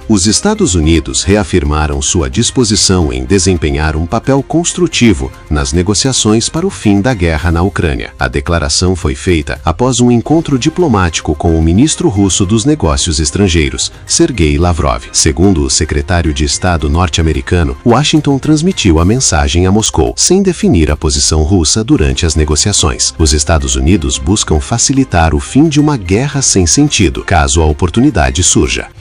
Os Estados Unidos reafirmaram sua disposição em desempenhar um papel construtivo nas negociações para o fim da guerra na Ucrânia. A declaração foi feita após um encontro diplomático com o ministro russo dos Negócios Estrangeiros, Sergei Lavrov. Segundo o secretário de Estado norte-americano, Washington transmitiu a mensagem a Moscou, sem definir a posição russa durante as negociações. Os Estados Unidos buscam facilitar o fim de uma guerra sem sentido, caso a oportunidade surja.